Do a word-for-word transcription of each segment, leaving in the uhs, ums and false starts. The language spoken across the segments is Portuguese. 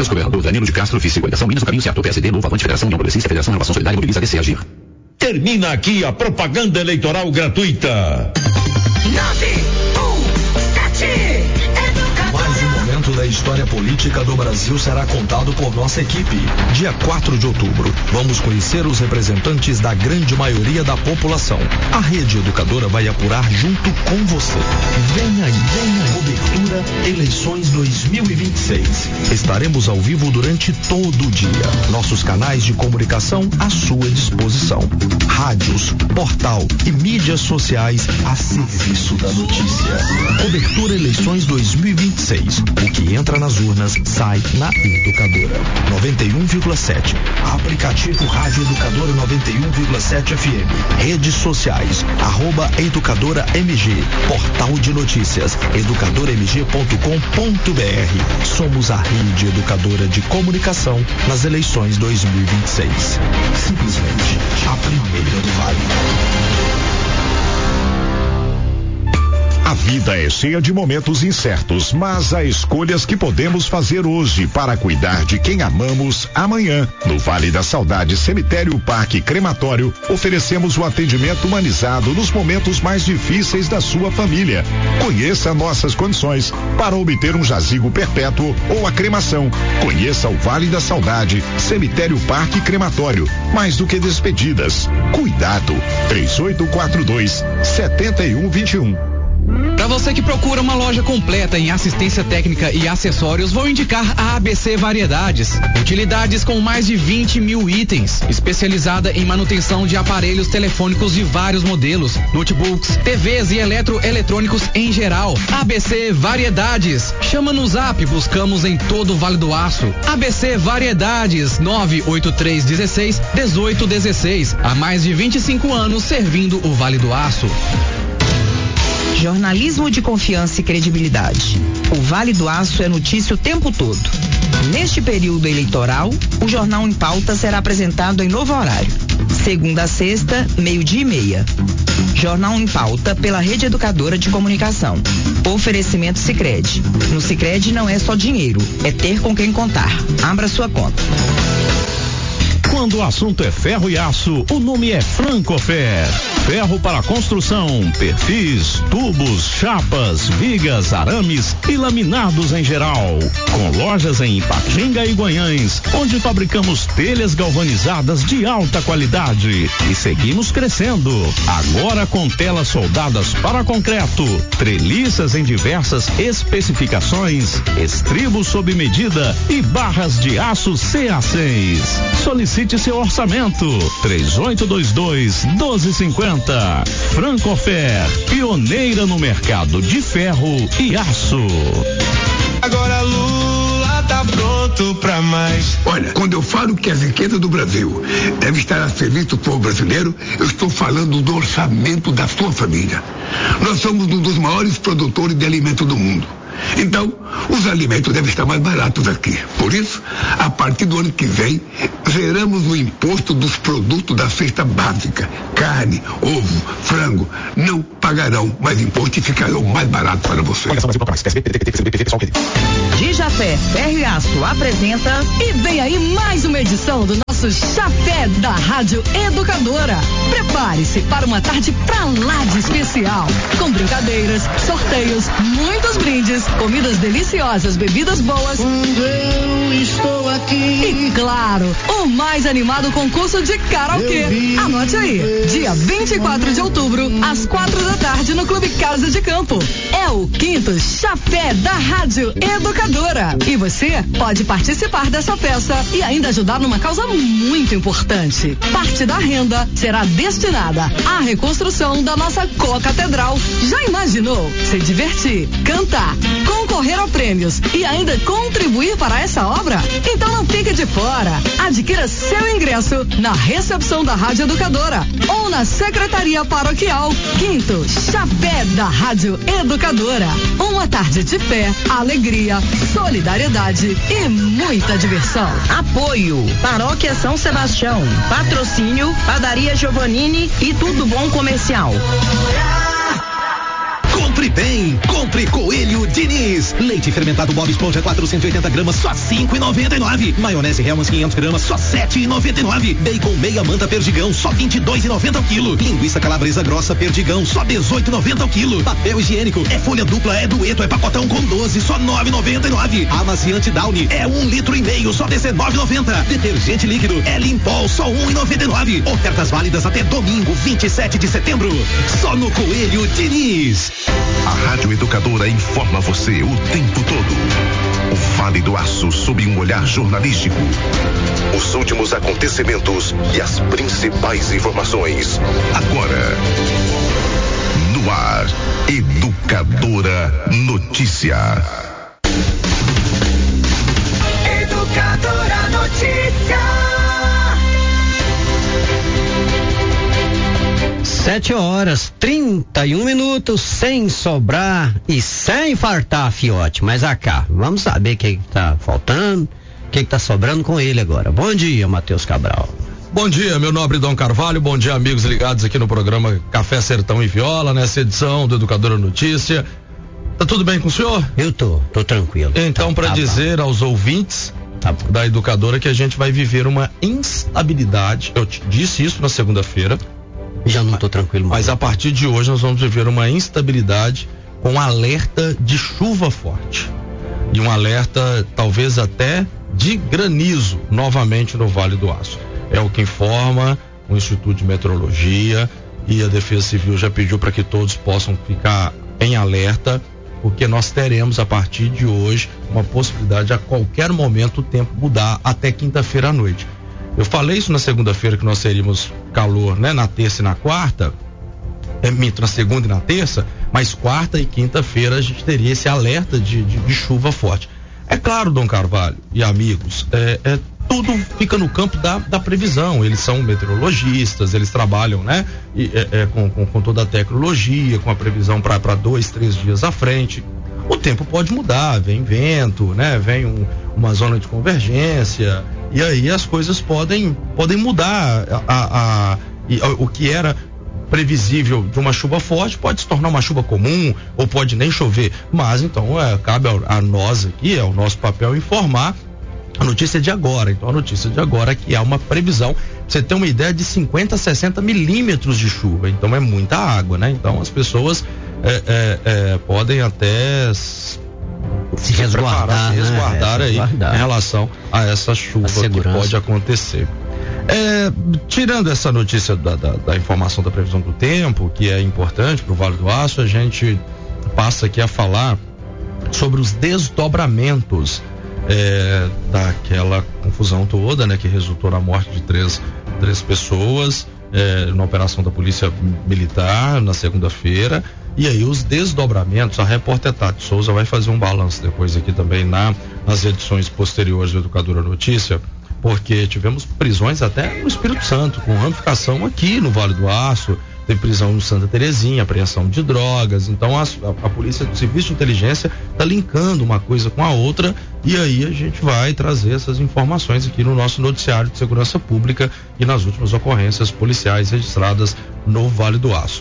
Texto governador Danilo de Castro, vice Coligação Minas, o caminho certo, P S D, Novo Avante, Federação União Progressista, Federação Renovação Solidária, Mobiliza, D C, Agir. Termina aqui a propaganda eleitoral gratuita. nove um sete Mais um momento da história política do Brasil será contado por nossa equipe. Dia quatro de outubro, vamos conhecer os representantes da grande maioria da população. A Rede Educadora vai apurar junto com você. Vem aí, vem aí. Cobertura Eleições dois mil e vinte e seis. Estaremos ao vivo durante todo o dia. Nossos canais de comunicação à sua disposição. Rádios, portal e mídias sociais a serviço da notícia. Cobertura Eleições dois mil e vinte e seis. O que entra nas urnas sai na Educadora. noventa e um vírgula sete. Aplicativo Rádio Educadora noventa e um vírgula sete F M. Redes sociais. Arroba Educadora M G. Portal de notícias. educadora m g ponto com ponto b r. Somos a Rede Educadora de Comunicação nas eleições dois mil e vinte e seis. Simplesmente a primeira do Vale. A vida é cheia de momentos incertos, mas há escolhas que podemos fazer hoje para cuidar de quem amamos amanhã. No Vale da Saudade Cemitério Parque Crematório, oferecemos um atendimento humanizado nos momentos mais difíceis da sua família. Conheça nossas condições para obter um jazigo perpétuo ou a cremação. Conheça o Vale da Saudade Cemitério Parque Crematório. Mais do que despedidas, cuidado. três oito quatro dois, sete um dois um. Para você que procura uma loja completa em assistência técnica e acessórios, vou indicar a A B C Variedades. Utilidades com mais de vinte mil itens, especializada em manutenção de aparelhos telefônicos de vários modelos, notebooks, T Vs e eletroeletrônicos em geral. A B C Variedades. Chama no Zap, buscamos em todo o Vale do Aço. A B C Variedades, nove oito três um seis, um oito um seis. Há mais de vinte e cinco anos servindo o Vale do Aço. Jornalismo de confiança e credibilidade. O Vale do Aço é notícia o tempo todo. Neste período eleitoral, o Jornal em Pauta será apresentado em novo horário. Segunda a sexta, meio-dia e meia. Jornal em Pauta pela Rede Educadora de Comunicação. Oferecimento Sicredi. No Sicredi não é só dinheiro, é ter com quem contar. Abra sua conta. Quando o assunto é ferro e aço, o nome é Francofer. Ferro para construção, perfis, tubos, chapas, vigas, arames e laminados em geral. Com lojas em Ipatinga e Guanhães, onde fabricamos telhas galvanizadas de alta qualidade. E seguimos crescendo. Agora com telas soldadas para concreto, treliças em diversas especificações, estribos sob medida e barras de aço C A seis. Solicite seu orçamento. três oito dois dois, um dois cinco zero. Francofer, pioneira no mercado de ferro e aço. Agora Lula tá pronto pra mais. Olha, quando eu falo que a riqueza do Brasil deve estar a serviço do povo brasileiro, eu estou falando do orçamento da sua família. Nós somos um dos maiores produtores de alimento do mundo. Então, os alimentos devem estar mais baratos aqui. Por isso, a partir do ano que vem, zeramos o imposto dos produtos da cesta básica. Carne, ovo, frango, não pagarão mais imposto e ficarão mais baratos para você. Dijafé Ferro e Aço apresenta e vem aí mais uma edição do nosso Chapé da Rádio Educadora. Prepare-se para uma tarde pra lá de especial, com brincadeiras, sorteios, muitos brindes, comidas deliciosas, bebidas boas. Quando eu estou aqui. E claro, o mais animado concurso de karaokê. Anote aí, dia vinte e quatro de outubro, às quatro da tarde, no Clube Casa de Campo. É o quinto Chapé da Rádio Educadora. E você pode participar dessa festa e ainda ajudar numa causa muito importante. Parte da renda será destinada à reconstrução da nossa co-catedral. Já imaginou se divertir, cantar, concorrer a prêmios e ainda contribuir para essa obra? Então não fique de fora. Adquira seu ingresso na recepção da Rádio Educadora ou na Secretaria Paroquial. Quinto Chapé da Rádio Educadora. Uma tarde de fé, alegria, solidariedade e muita diversão. Apoio Paróquia São Sebastião. Patrocínio Padaria Giovannini e Tudo Bom Comercial. Compre Compre bem, compre Coelho Diniz. Leite fermentado Bob Esponja quatrocentos e oitenta gramas, só cinco reais e noventa e nove centavos. Maionese Hellmann's quinhentos gramas, só sete reais e noventa e nove centavos. Bacon meia manta Perdigão, só vinte e dois reais e noventa centavos o quilo. Linguiça calabresa grossa Perdigão, só dezoito reais e noventa centavos o quilo. Papel higiênico, é folha dupla, é dueto, é pacotão com doze, só nove reais e noventa e nove centavos. Amaciante Downy, é um litro e meio, só dezenove reais e noventa centavos. Detergente líquido, é Limpol, só um real e noventa e nove centavos. Ofertas válidas até domingo, vinte e sete de setembro. Só no Coelho Diniz. A Rádio Educadora informa você o tempo todo. O Vale do Aço sob um olhar jornalístico. Os últimos acontecimentos e as principais informações. Agora, no ar, Educadora Notícia. Educadora Notícia. Sete horas, trinta e um minutos, sem sobrar e sem fartar, fiote. Mas acá, vamos saber o que que tá faltando, o que que tá sobrando com ele agora. Bom dia, Matheus Cabral. Bom dia, meu nobre Dom Carvalho, bom dia, amigos ligados aqui no programa Café Sertão e Viola, nessa edição do Educadora Notícia. Tá tudo bem com o senhor? Eu tô, tô tranquilo. Então, tá, para tá dizer bom. aos ouvintes tá da Educadora que a gente vai viver uma instabilidade, eu te disse isso na segunda-feira. Já não tô tranquilo mais. Mas a partir de hoje nós vamos viver uma instabilidade com alerta de chuva forte. E um alerta talvez até de granizo novamente no Vale do Aço. É o que informa o Instituto de Meteorologia, e a Defesa Civil já pediu para que todos possam ficar em alerta, porque nós teremos a partir de hoje uma possibilidade de a qualquer momento o tempo mudar até quinta-feira à noite. Eu falei isso na segunda-feira, que nós teríamos calor, né? Na terça e na quarta, é, minto, na segunda e na terça, mas quarta e quinta-feira a gente teria esse alerta de, de, de chuva forte. É claro, Dom Carvalho e amigos, é, é, tudo fica no campo da, da previsão. Eles são meteorologistas, eles trabalham, né? E, é, é, com, com, com toda a tecnologia, com a previsão para dois, três dias à frente. O tempo pode mudar, vem vento, né? Vem um, uma zona de convergência, e aí as coisas podem, podem mudar. A, a, a, e, a, o que era previsível de uma chuva forte pode se tornar uma chuva comum, ou pode nem chover. Mas então é, cabe a, a nós aqui, é o nosso papel informar a notícia de agora. Então a notícia de agora é que há uma previsão, pra você ter uma ideia, de cinquenta a sessenta milímetros de chuva. Então é muita água, né? Então as pessoas é, é, é, podem até se, se resguardar, preparar, se resguardar, né? aí resguardar. em relação a essa chuva que pode acontecer. É, tirando essa notícia da, da, da informação da previsão do tempo, que é importante para o Vale do Aço, a gente passa aqui a falar sobre os desdobramentos é, daquela confusão toda, né, que resultou na morte de três, três pessoas é, na operação da Polícia Militar na segunda-feira. E aí os desdobramentos, a repórter Tati Souza vai fazer um balanço depois aqui também na, nas edições posteriores do Educadora Notícia, porque tivemos prisões até no Espírito Santo, com ramificação aqui no Vale do Aço, teve prisão no Santa Terezinha, apreensão de drogas. Então a, a, a polícia do Serviço de Inteligência está linkando uma coisa com a outra, e aí a gente vai trazer essas informações aqui no nosso noticiário de segurança pública e nas últimas ocorrências policiais registradas no Vale do Aço.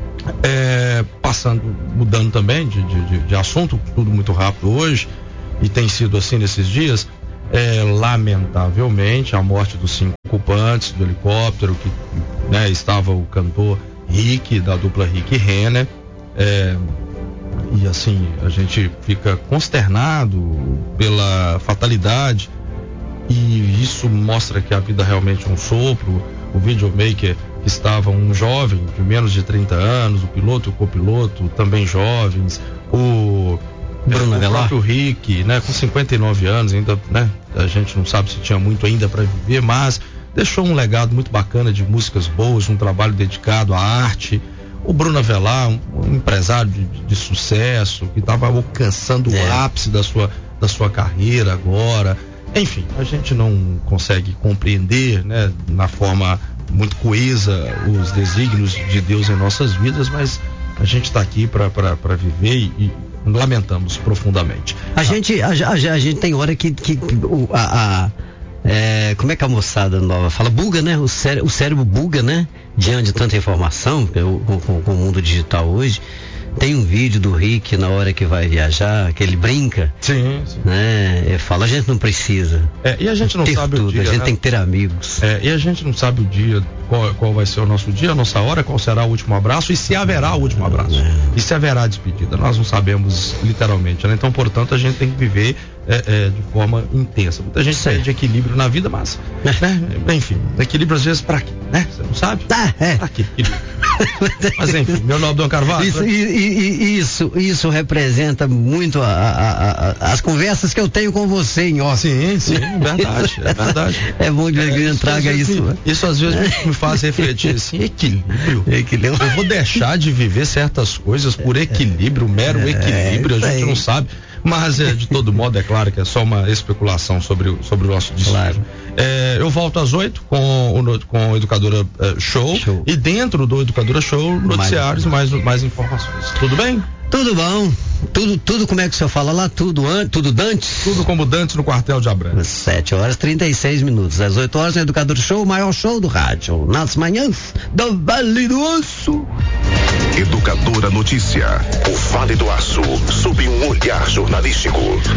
É, passando, mudando também de, de, de assunto, tudo muito rápido hoje, e tem sido assim nesses dias. É, lamentavelmente, a morte dos cinco ocupantes do helicóptero, que, né, estava o cantor Rick, da dupla Rick e Renner. É, e assim, a gente fica consternado pela fatalidade, e isso mostra que a vida realmente é um sopro. O videomaker, que estava um jovem de menos de trinta anos, o piloto e o copiloto também jovens, o Bruno é, o próprio Rick, né, com cinquenta e nove anos, ainda, né, a gente não sabe se tinha muito ainda para viver, mas deixou um legado muito bacana de músicas boas, um trabalho dedicado à arte. O Bruno Avelar, um, um empresário de, de, de sucesso, que estava alcançando é. o ápice da sua, da sua carreira agora. Enfim, a gente não consegue compreender, né, na forma muito coesa, os desígnios de Deus em nossas vidas, mas a gente está aqui para viver e, e lamentamos profundamente. A, ah. gente, a, a, a gente tem hora que, que o, a, a, é, como é que a moçada nova fala? Buga, né? O, cére, o cérebro buga, né? Diante de tanta informação, com, com, com o mundo digital hoje. Tem um vídeo do Rick na hora que vai viajar, que ele brinca. Sim, sim. Né? Ele fala, a gente não precisa. É, e a gente não ter sabe tudo, o dia, a gente né? tem que ter amigos. É, e a gente não sabe o dia, qual, qual vai ser o nosso dia, a nossa hora, qual será o último abraço e se haverá o último abraço. É. E se haverá a despedida. Nós não sabemos literalmente, né? Então, portanto, a gente tem que viver é, é, de forma intensa. Muita gente pede de equilíbrio na vida, mas, né? Enfim, equilíbrio às vezes pra quê, né? Você não sabe? Ah, é. Pra quê equilíbrio? Mas enfim, meu nome é Dom Carvalho. Isso, né? e, e, isso, isso representa muito a, a, a, as conversas que eu tenho com você em off. Sim, sim, verdade, é verdade. É bom que a gente traga isso. Me, isso às vezes me, me faz refletir assim, equilíbrio. equilíbrio. Eu vou deixar de viver certas coisas por equilíbrio, mero é, equilíbrio, a gente é. não sabe. Mas, é, de todo modo, é claro que é só uma especulação sobre, o, sobre o nosso destino. Claro. É, eu volto às oito com o, com o Educadora uh, Show, Show. E dentro do Educadora Show, noticiários e mais, mais informações. Tudo bem? Tudo bom. Tudo, tudo como é que o senhor fala lá? Tudo antes, tudo dantes? Tudo como dantes no quartel de Abrantes. sete horas e trinta e seis minutos. Às oito horas, no Educador Show, o maior show do rádio. Nas manhãs do Vale do Aço. Educadora Notícia. O Vale do Aço, sob um olhar jornalístico.